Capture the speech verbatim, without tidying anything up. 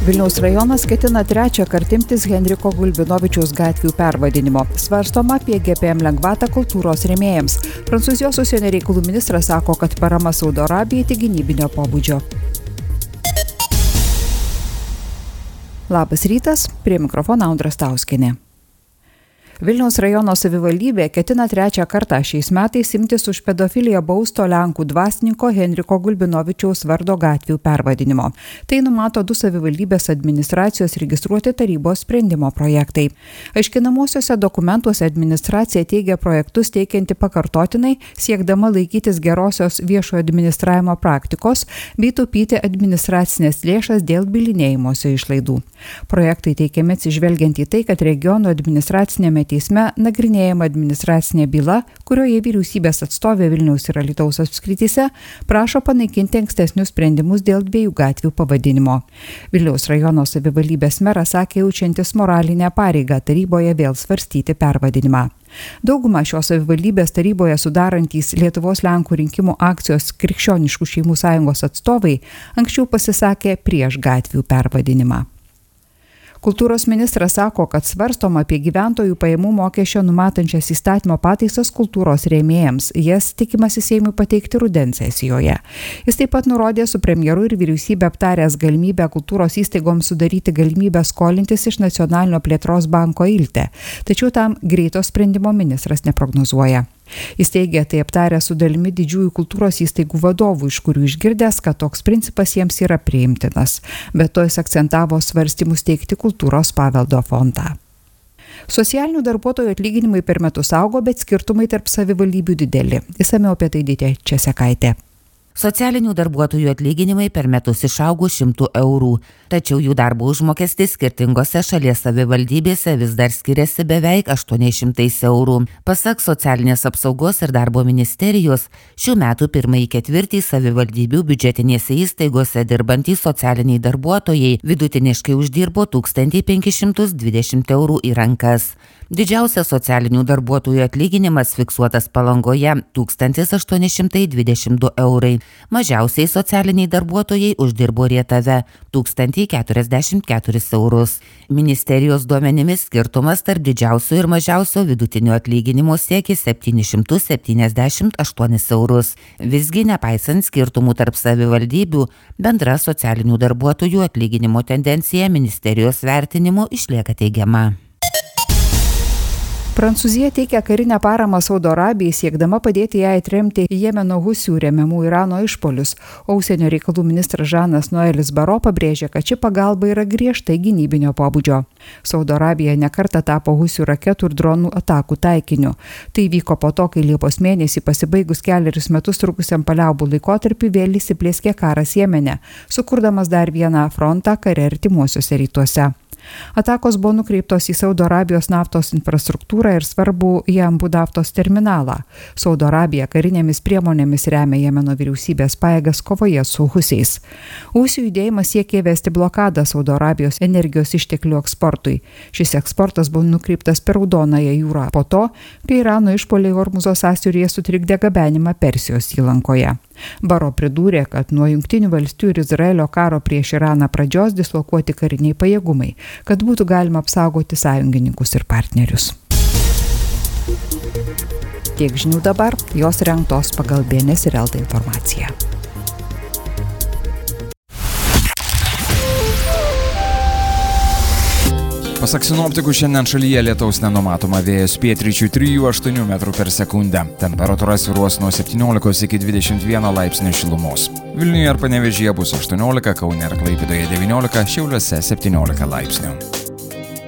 Vilniaus rajonas ketina trečią kartą imtis Henriko Gulbinovičiaus gatvių pervadinimo. Svarstoma apie G P M lengvatą kultūros rėmėjams. Prancūzijos užsienio reikalų ministras sako, kad parama Saudo Arabijai tik gynybinio pobūdžio. Labas rytas, prie mikrofono Audra Stauskienė. Vilniaus rajono savivaldybė ketina trečią kartą šiais metais imtis už pedofiliją bausto Lenkų dvasininko Henriko Gulbinovičiaus vardo gatvių pervadinimo. Tai numato du savivaldybės administracijos registruoti tarybos sprendimo projektai. Aiškinamosiuose dokumentuose administracija teigia projektus teikianti pakartotinai, siekdama laikytis gerosios viešojo administravimo praktikos bei taupyti administracinės lėšas dėl bylinėjimosi išlaidų. Projektai teikiami atsižvelgiant į tai, kad regiono administracinėme teisme nagrinėjama administracinė byla, kurioje vyriausybės atstovė Vilniaus ir Alytaus apskrityse prašo panaikinti ankstesnius sprendimus dėl dviejų gatvių pavadinimo. Vilniaus rajono savivaldybės meras sakė jaučiantis moralinę pareigą taryboje vėl svarstyti pervadinimą. Daugumą šios savivaldybės taryboje sudarantys Lietuvos Lenkų rinkimų akcijos Krikščioniškų šeimų sąjungos atstovai anksčiau pasisakė prieš gatvių pervadinimą. Kultūros ministras sako, kad svarstoma apie gyventojų pajamų mokesčio numatančias įstatymo pataisas kultūros rėmėjams. Jas tikimasi Seimui pateikti rudens sesijoje. Jis taip pat nurodė su premjeru ir vyriausybė aptaręs galimybę kultūros įstaigoms sudaryti galimybę skolintis iš Nacionalinio plėtros banko Ilte. Tačiau tam greito sprendimo ministras neprognozuoja. Jis teigia, tai aptarė su dalimi didžiųjų kultūros įstaigų vadovų, iš kurių išgirdęs, kad toks principas jiems yra priimtinas. Bet to jis akcentavo svarstymus teikti kultūros paveldo fondą. Socialinių darbuotojų atlyginimai per metus augo, bet skirtumai tarp savivaldybių dideli. Išsamiau apie tai Dytė Česekaitė. Socialinių darbuotojų atlyginimai per metus išaugo šimtu eurų, tačiau jų darbo užmokestis skirtingose šalies savivaldybėse vis dar skiriasi beveik aštuoniais šimtais eurų. Pasak Socialinės apsaugos ir darbo ministerijos, šių metų pirmąjį ketvirtį savivaldybių biudžetinėse įstaigose dirbantys socialiniai darbuotojai vidutiniškai uždirbo tūkstantį penkis šimtus dvidešimt eurų į rankas. Didžiausias socialinių darbuotojų atlyginimas fiksuotas Palangoje – tūkstantis aštuoni šimtai dvidešimt du eurai. Mažiausiai socialiniai darbuotojai uždirbo Rietave – tūkstantį keturiasdešimt keturis eurus. Ministerijos duomenimis skirtumas tarp didžiausio ir mažiausio vidutinio atlyginimo siekia septynis šimtus septyniasdešimt aštuonis eurus. Visgi, nepaisant skirtumų tarp savivaldybių, bendra socialinių darbuotojų atlyginimo tendencija ministerijos vertinimu išlieka teigiama. Prancūzija teikia karinę paramą Saudo Arabijai, siekdama padėti ją atremti Jemeno husių remiamų Irano išpolius, o užsienio reikalų ministras Žanas Noelis Baro pabrėžė, kad ši pagalba yra griežtai gynybinio pobūdžio. Saudo Arabija nekartą tapo husių raketų ir dronų atakų taikiniu. Tai vyko po to, kai Liepos mėnesį pasibaigus kelerius metus trukusiam paliaubų laikotarpiu vėl įsiplėskė karas Jemene, sukurdamas dar vieną frontą kare artimuosiuose rytuose. Atakos buvo nukreiptos į Saudo Arabijos naftos infrastruktūrą ir svarbų Jambu naftos terminalą. Saudo Arabija karinėmis priemonėmis remia Jemeno vyriausybės pajėgas kovoje su husiais. Husių judėjimas siekė įvesti blokadą Saudo Arabijos energijos išteklių eksportui. Šis eksportas buvo nukreiptas per Raudonąją jūrą po to, kai Irano išpuoliai Hormuzo sąsiauryje sutrikdė gabenimą Persijos įlankoje. Baro pridūrė, kad nuo Jungtinių valstijų ir Izraelio karo prieš Iraną pradžios dislokuoti kariniai pajėgumai, kad būtų galima apsaugoti sąjungininkus ir partnerius. Tiek žinių dabar, jos rengtos pagal B N S ir L T informaciją. Pasak sinoptikų, šiandien šalyje lietaus nenumatoma, vėjas pietryčių trijų aštuonių metrų per sekundę. Temperatūra svyruos nuo septyniolikos iki dvidešimt vieno laipsnio šilumos. Vilniuje ir Panevėžyje bus aštuoniolika, Kaune ir Klaipėdoje devyniolika, Šiauliuose septyniolika laipsnių.